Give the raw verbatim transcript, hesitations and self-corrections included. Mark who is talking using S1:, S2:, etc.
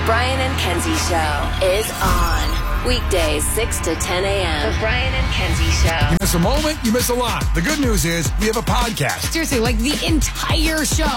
S1: Brian and Kenzie Show is on. Weekdays, six to ten a.m. The Brian and Kenzie Show.
S2: You miss a moment, you miss a lot. The good news is we have a podcast.
S3: Seriously, like the entire show